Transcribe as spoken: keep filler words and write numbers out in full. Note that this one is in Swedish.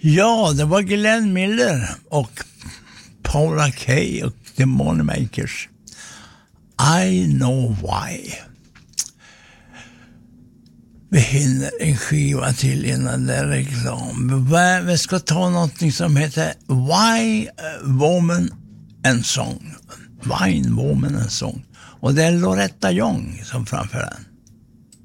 Ja, det var Glenn Miller och Paula Kay och The Moneymakers. I know why. Vi hinner en skiva till innan det är reklam. Vi ska ta någonting som heter Why Woman and Song. Wine Woman and Song. Och det är Loretta Young som framför den.